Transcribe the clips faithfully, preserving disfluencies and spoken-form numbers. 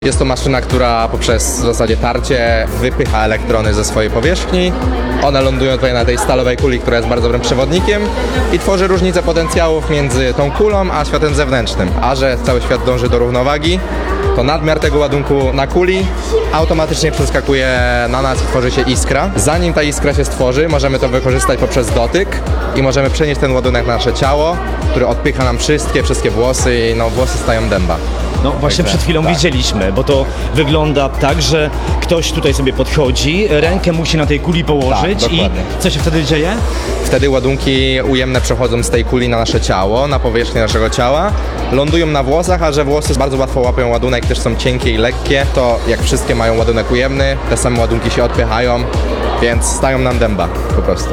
Jest to maszyna, która poprzez w zasadzie tarcie wypycha elektrony ze swojej powierzchni. One lądują tutaj na tej stalowej kuli, która jest bardzo dobrym przewodnikiem i tworzy różnicę potencjałów między tą kulą a światem zewnętrznym. A że cały świat dąży do równowagi, to nadmiar tego ładunku na kuli automatycznie przeskakuje na nas i tworzy się iskra. Zanim ta iskra się stworzy, możemy to wykorzystać poprzez dotyk i możemy przenieść ten ładunek na nasze ciało, który odpycha nam wszystkie, wszystkie włosy i no, włosy stają dęba. No właśnie Także, przed chwilą tak. widzieliśmy, bo to wygląda tak, że ktoś tutaj sobie podchodzi, rękę musi na tej kuli położyć Tak, i dokładnie. co się wtedy dzieje? Wtedy ładunki ujemne przechodzą z tej kuli na nasze ciało, na powierzchnię naszego ciała, lądują na włosach, a że włosy bardzo łatwo łapią ładunek, też są cienkie i lekkie, to jak wszystkie mają ładunek ujemny, te same ładunki się odpychają, więc stają nam dęba po prostu.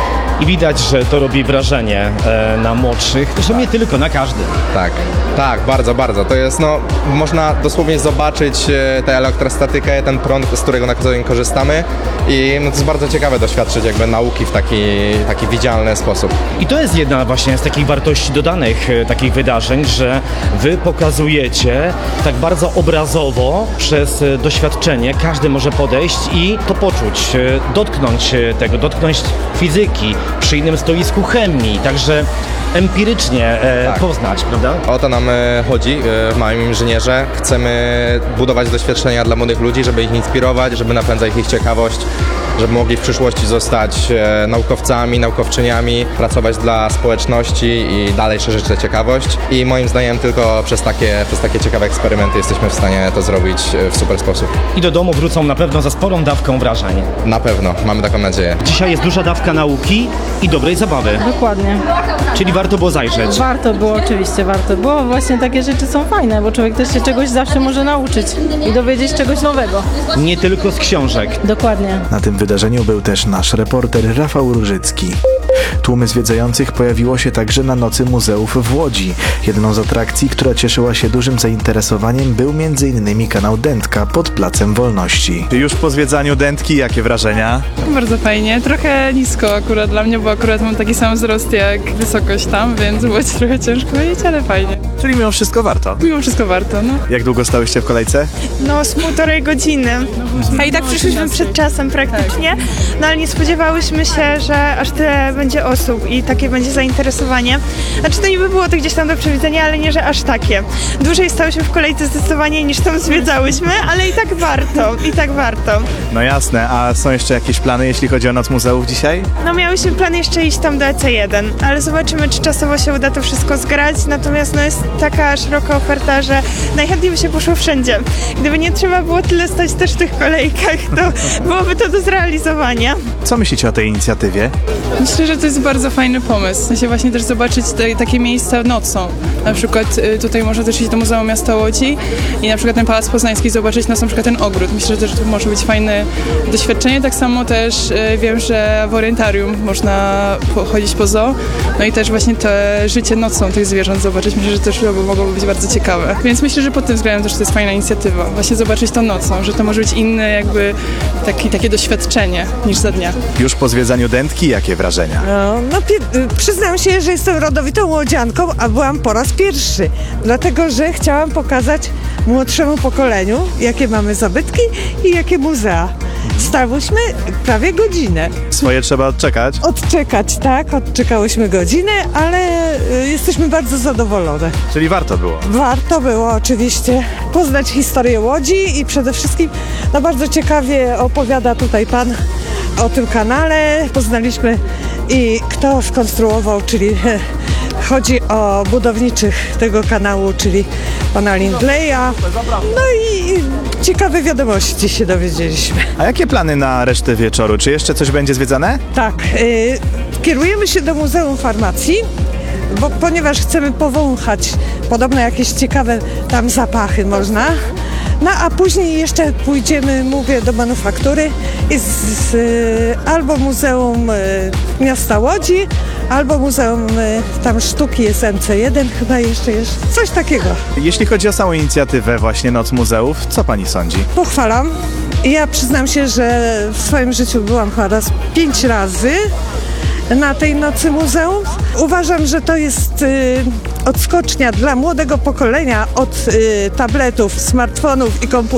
I widać, że to robi wrażenie e, na młodszych, zresztą nie tylko, na każdym. Tak, tak, bardzo, bardzo. To jest, no, można dosłownie zobaczyć e, tę elektrostatykę, ten prąd, z którego na co dzień korzystamy i no, to jest bardzo ciekawe doświadczyć jakby nauki w taki, taki widzialny sposób. I to jest jedna właśnie z takich wartości dodanych e, takich wydarzeń, że wy pokazujecie tak bardzo obrazowo przez e, doświadczenie, każdy może podejść i to poczuć, e, dotknąć e, tego, dotknąć fizyki, przy innym stoisku chemii, także empirycznie e, Tak. poznać, prawda? O to nam e, chodzi e, w Małym Inżynierze. Chcemy budować doświadczenia dla młodych ludzi, żeby ich inspirować, żeby napędzać ich ciekawość, żeby mogli w przyszłości zostać e, naukowcami, naukowczyniami, pracować dla społeczności i dalej szerzyć tę ciekawość. I moim zdaniem tylko przez takie, przez takie ciekawe eksperymenty jesteśmy w stanie to zrobić e, w super sposób. I do domu wrócą na pewno za sporą dawką wrażeń. Na pewno, mamy taką nadzieję. Dzisiaj jest duża dawka nauki i dobrej zabawy, Dokładnie. czyli warto było zajrzeć. Warto było, oczywiście warto było. Właśnie takie rzeczy są fajne, bo człowiek też się czegoś zawsze może nauczyć i dowiedzieć czegoś nowego. Nie tylko z książek. Dokładnie. Na tym wydarzeniu był też nasz reporter Rafał Różycki. Tłumy zwiedzających pojawiło się także na Nocy Muzeów w Łodzi. Jedną z atrakcji, która cieszyła się dużym zainteresowaniem, był między innymi kanał Dętka pod Placem Wolności. Już po zwiedzaniu Dętki, jakie wrażenia? Bardzo fajnie, trochę nisko akurat dla mnie, bo akurat mam taki sam wzrost jak wysokość tam, więc było ci trochę ciężko powiedzieć, ale fajnie. Czyli mimo wszystko warto. Mimo wszystko warto, no. Jak długo stałyście w kolejce? No z półtorej godziny. A i tak przyszliśmy przed czasem praktycznie, no ale nie spodziewałyśmy się, że aż tyle będzie osób i takie będzie zainteresowanie. Znaczy to niby było to gdzieś tam do przewidzenia, ale nie, że aż takie. Dłużej stałyśmy w kolejce zdecydowanie niż tam zwiedzałyśmy, ale i tak warto, i tak warto. No jasne, a są jeszcze jakieś plany, jeśli chodzi o Noc Muzeów dzisiaj? No miałyśmy plan jeszcze iść tam do E C jeden, ale zobaczymy, czy czasowo się uda to wszystko zgrać, natomiast no jest taka szeroka oferta, że najchętniej by się poszło wszędzie. Gdyby nie trzeba było tyle stać też w tych kolejkach, to byłoby to do zrealizowania. Co myślicie o tej inicjatywie? Myślę, że to jest bardzo fajny pomysł. W sensie właśnie też zobaczyć te, takie miejsca nocą. Na przykład y, tutaj można też iść do Muzeum Miasta Łodzi i na przykład ten Pałac Poznański zobaczyć na przykład ten ogród. Myślę, że też to może być fajne doświadczenie. Tak samo też y, wiem, że w Orientarium można chodzić po zoo. No i też właśnie to życie nocą tych zwierząt zobaczyć. Myślę, że też by mogłoby być bardzo ciekawe. Więc myślę, że pod tym względem też to jest fajna inicjatywa. Właśnie zobaczyć to nocą, że to może być inne jakby taki, takie doświadczenie niż za dnia. Już po zwiedzaniu Dętki, jakie wrażenia? No, no pie- przyznam się, że jestem rodowitą łodzianką, a byłam po raz pierwszy, dlatego że chciałam pokazać młodszemu pokoleniu, jakie mamy zabytki i jakie muzea. Stałyśmy prawie godzinę. Swoje trzeba odczekać. Odczekać, tak, odczekałyśmy godzinę, ale y, jesteśmy bardzo zadowolone. Czyli warto było. Warto było oczywiście poznać historię Łodzi i przede wszystkim no bardzo ciekawie opowiada tutaj pan o tym kanale. Poznaliśmy i kto skonstruował, czyli chodzi o budowniczych tego kanału, czyli pana Lindleya. No i ciekawe wiadomości się dowiedzieliśmy. A jakie plany na resztę wieczoru? Czy jeszcze coś będzie zwiedzane? Tak, y, kierujemy się do Muzeum Farmacji, bo, ponieważ chcemy powąchać podobno jakieś ciekawe tam zapachy można. No a później jeszcze pójdziemy, mówię, do manufaktury i z, z, y, albo Muzeum y, Miasta Łodzi, albo Muzeum y, tam Sztuki jest M C jeden, chyba jeszcze jest coś takiego. Jeśli chodzi o samą inicjatywę właśnie Noc Muzeów, co pani sądzi? Pochwalam. Ja przyznam się, że w swoim życiu byłam chyba raz pięć razy na tej nocy muzeów. Uważam, że to jest y, odskocznia dla młodego pokolenia od y, tabletów, smartfonów i komputerów.